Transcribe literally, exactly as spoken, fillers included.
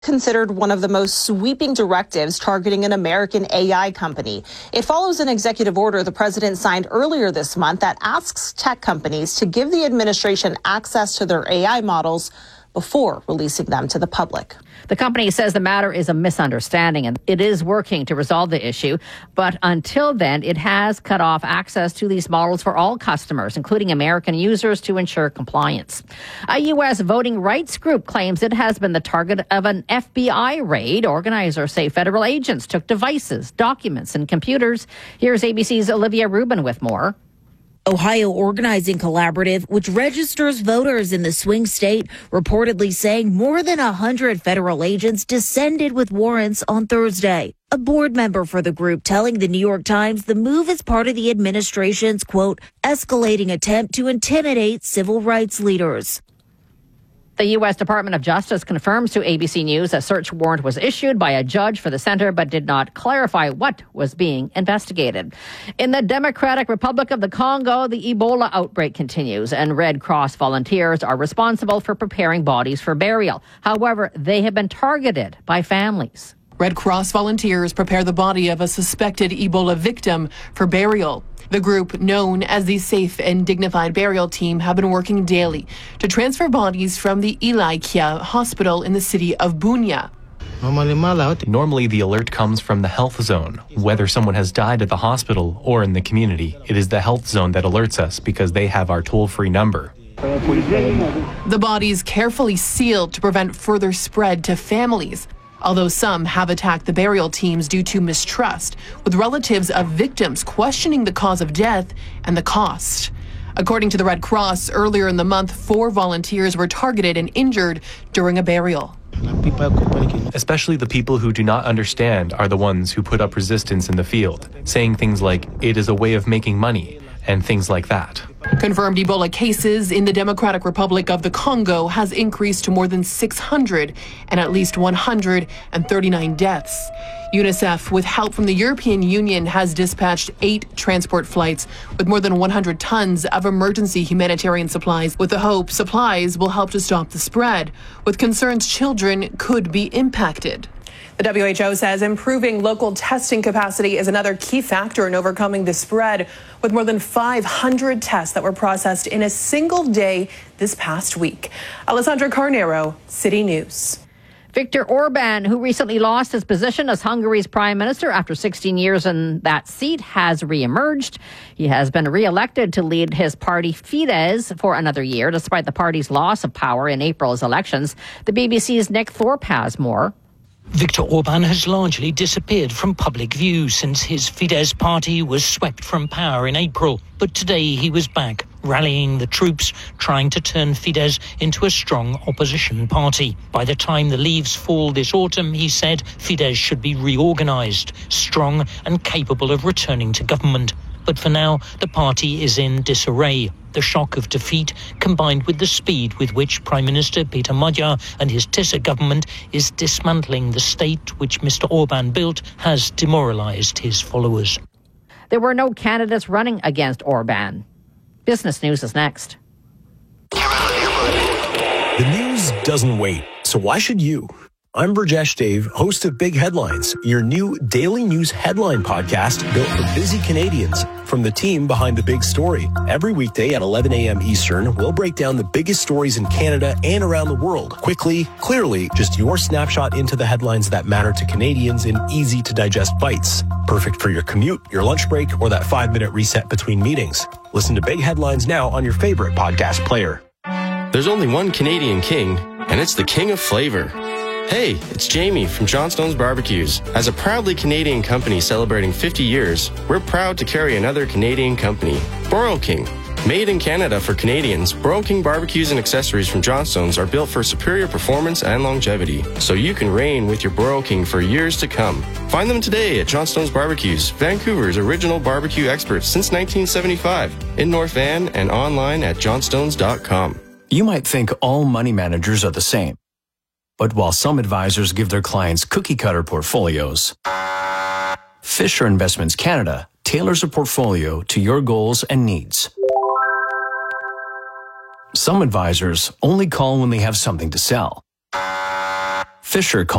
considered one of the most sweeping directives targeting an American A I company. It follows an executive order the president signed earlier this month that asks tech companies to give the administration access to their A I models before releasing them to the public. The company says the matter is a misunderstanding and it is working to resolve the issue. But until then, it has cut off access to these models for all customers, including American users, to ensure compliance. A U S voting rights group claims it has been the target of an F B I raid. Organizers say federal agents took devices, documents, and computers. Here's A B C's Olivia Rubin with more. Ohio Organizing Collaborative, which registers voters in the swing state, reportedly saying more than one hundred federal agents descended with warrants on Thursday. A board member for the group telling the New York Times the move is part of the administration's, quote, escalating attempt to intimidate civil rights leaders. The U S Department of Justice confirms to A B C News a search warrant was issued by a judge for the center, but did not clarify what was being investigated. In the Democratic Republic of the Congo, the Ebola outbreak continues, and Red Cross volunteers are responsible for preparing bodies for burial. However, they have been targeted by families. Red Cross volunteers prepare the body of a suspected Ebola victim for burial. The group, known as the Safe and Dignified Burial Team, have been working daily to transfer bodies from the Ilaikia Hospital in the city of Bunia. Normally, the alert comes from the health zone. Whether someone has died at the hospital or in the community, it is the health zone that alerts us because they have our toll-free number. The bodies carefully sealed to prevent further spread to families, although some have attacked the burial teams due to mistrust, with relatives of victims questioning the cause of death and the cost. According to the Red Cross, earlier in the month, four volunteers were targeted and injured during a burial. Especially the people who do not understand are the ones who put up resistance in the field, saying things like, it is a way of making money, and things like that. Confirmed Ebola cases in the Democratic Republic of the Congo has increased to more than six hundred and at least one hundred thirty-nine deaths. UNICEF, with help from the European Union, has dispatched eight transport flights with more than one hundred tons of emergency humanitarian supplies, with the hope supplies will help to stop the spread, with concerns children could be impacted. The W H O says improving local testing capacity is another key factor in overcoming the spread, with more than five hundred tests that were processed in a single day this past week. Alessandra Carnero, City News. Viktor Orban, who recently lost his position as Hungary's prime minister after sixteen years in that seat, has reemerged. He has been re-elected to lead his party Fidesz for another year, despite the party's loss of power in April's elections. The B B C's Nick Thorpe has more. Viktor Orban has largely disappeared from public view since his Fidesz party was swept from power in April. But today he was back, rallying the troops, trying to turn Fidesz into a strong opposition party. By the time the leaves fall this autumn, he said Fidesz should be reorganized, strong and capable of returning to government. But for now, the party is in disarray. The shock of defeat, combined with the speed with which Prime Minister Peter Magyar and his Tisza government is dismantling the state which Mister Orban built, has demoralized his followers. There were no candidates running against Orban. Business News is next. The news doesn't wait, so why should you? I'm Burjesh Dave, host of Big Headlines, your new daily news headline podcast built for busy Canadians. From the team behind the big story. Every weekday at eleven a.m. Eastern, we'll break down the biggest stories in Canada and around the world. Quickly, clearly, just your snapshot into the headlines that matter to Canadians in easy-to-digest bites. Perfect for your commute, your lunch break, or that five-minute reset between meetings. Listen to Big Headlines now on your favorite podcast player. There's only one Canadian king, and it's the king of flavor. Hey, it's Jamie from Johnstone's Barbecues. As a proudly Canadian company celebrating fifty years, we're proud to carry another Canadian company, Broil King. Made in Canada for Canadians, Broil King barbecues and accessories from Johnstone's are built for superior performance and longevity, so you can reign with your Broil King for years to come. Find them today at Johnstone's Barbecues, Vancouver's original barbecue experts since nineteen seventy-five, in North Van and online at johnstones dot com. You might think all money managers are the same. But while some advisors give their clients cookie-cutter portfolios, Fisher Investments Canada tailors a portfolio to your goals and needs. Some advisors only call when they have something to sell. Fisher